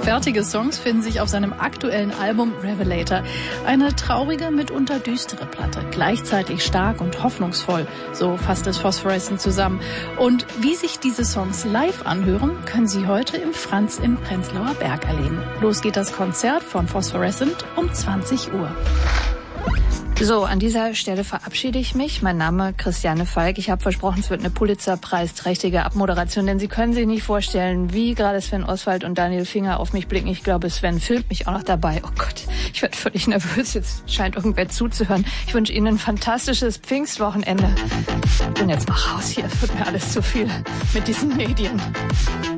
Fertige Songs finden sich auf seinem aktuellen Album Revelator. Eine traurige, mitunter düstere Platte, gleichzeitig stark und hoffnungsvoll. So fasst es Phosphorescent zusammen. Und wie sich diese Songs live anhören, können Sie heute im Franz im Prenzlauer Berg erleben. Los geht das Konzert von Phosphorescent um 20 Uhr. So, an dieser Stelle verabschiede ich mich. Mein Name Christiane Falk. Ich habe versprochen, es wird eine Pulitzer-Preisträchtige Abmoderation, denn Sie können sich nicht vorstellen, wie gerade Sven Oswald und Daniel Finger auf mich blicken. Ich glaube, Sven filmt mich auch noch dabei. Oh Gott, ich werde völlig nervös. Jetzt scheint irgendwer zuzuhören. Ich wünsche Ihnen ein fantastisches Pfingstwochenende. Ich bin jetzt mal raus hier. Es wird mir alles zu viel mit diesen Medien.